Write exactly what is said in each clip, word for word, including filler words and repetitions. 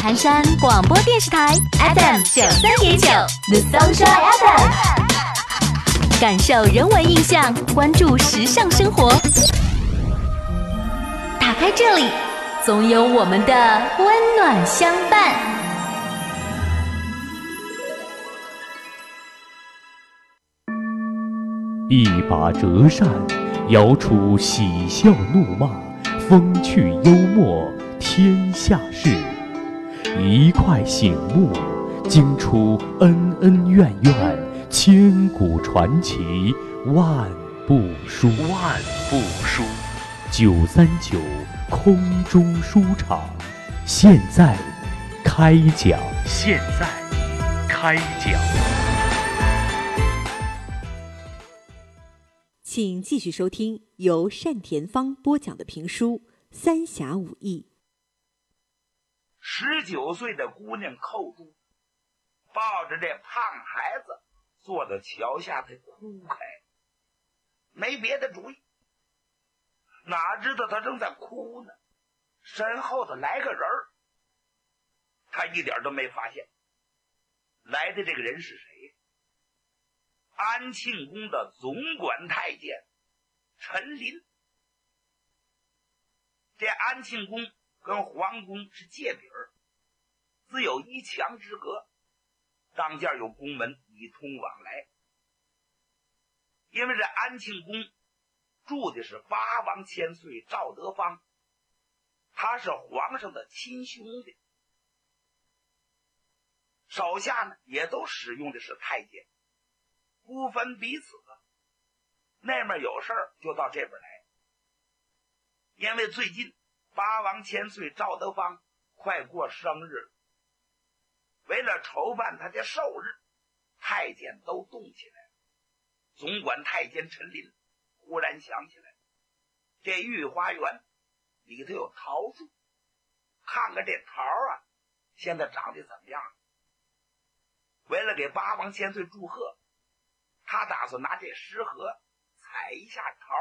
盘山广播电视台 F M 九三点九 The Sunshine F M， 感受人文印象，关注时尚生活。打开这里，总有我们的温暖相伴。 一把折扇，摇出喜笑怒骂，风趣幽默，天下事。一块醒目，惊出恩恩怨怨，千古传奇，万部书。万部书。九三九空中书场，现在开讲。现在开讲。 请继续收听由单田芳播讲的评书《三侠五义》。 十九岁的姑娘寇珠抱着这胖孩子坐在桥下才哭开，没别的主意，哪知道他正在哭呢，身后头来个人儿，他一点都没发现。来的这个人是谁？安庆宫的总管太监陈琳。这安庆宫跟皇宫是界饼，自有一墙之隔，当间有宫门以通往来。因为这安庆宫住的是八王千岁赵德芳，他是皇上的亲兄弟，手下呢也都使用的是太监，不分彼此的，那面有事儿就到这边来。因为最近八王千岁赵德芳快过生日了，为了筹办他的寿日，太监都动起来了。总管太监陈琳忽然想起来，这御花园里头有桃树，看看这桃啊现在长得怎么样。为了给八王千岁祝贺，他打算拿这食盒采一下桃。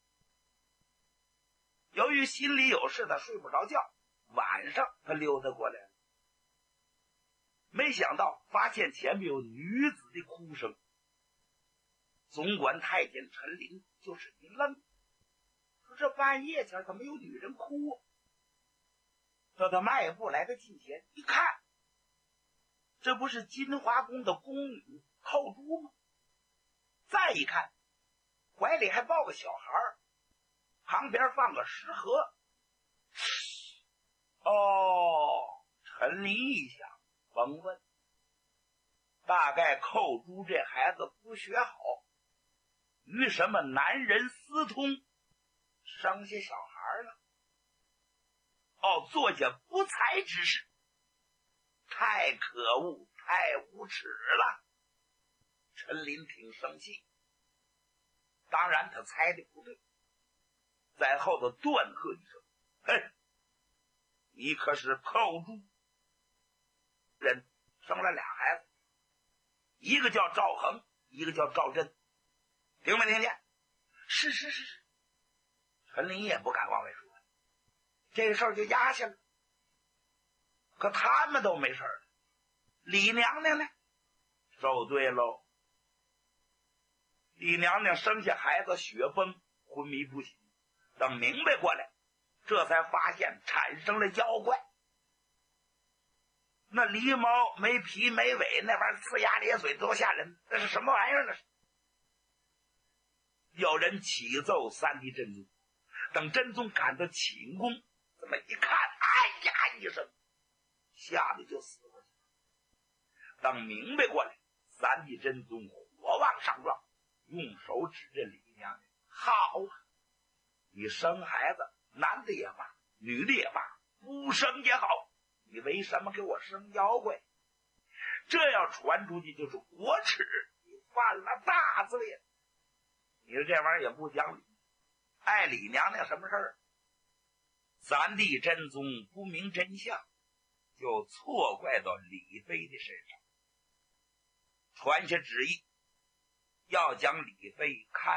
由于心里有事，他睡不着觉，晚上他溜达过来了，没想到发现前面有女子的哭声。总管太监陈琳就是一愣，说这半夜前怎么有女人哭啊？这他迈步来到近前一看，这不是金华宫的宫女寇珠吗？再一看，怀里还抱个小孩，旁边放个食盒。哦，陈琳一想，甭问，大概寇珠这孩子不学好，与什么男人私通，生下小孩了。哦，做下不才之事，太可恶，太无耻了。陈琳挺生气，当然他猜的不对，在后头断喝一声：“嘿，你可是寇珠人，生了俩孩子，一个叫赵恒，一个叫赵真，听没听见？”是是是是。陈琳也不敢往外说，这个事儿就压下了。可他们都没事了，李娘娘呢？受罪喽。李娘娘生下孩子血崩，昏迷不醒，等明白过来，这才发现产生了妖怪。那狸猫没皮没尾，那玩意儿呲牙咧嘴多吓人，那是什么玩意儿？那是有人启奏三帝真宗，等真宗赶到寝宫，这么一看，哎呀一声，吓得就死过去。等明白过来，三帝真宗火往上撞，用手指着李娘娘：“好啊，你生孩子，男的也罢，女的也罢，不生也好，你为什么给我生妖怪？这要传出去就是国耻，你犯了大罪了。你说这玩意儿也不讲理，碍李娘娘什么事儿？”三帝真宗不明真相，就错怪到李妃的身上，传下旨意，要将李妃看